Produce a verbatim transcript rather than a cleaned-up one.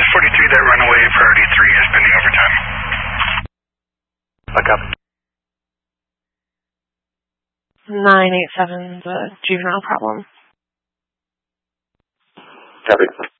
forty-three, that runaway priority three is pending overtime. I copy. nine eight seven, the juvenile problem. Copy.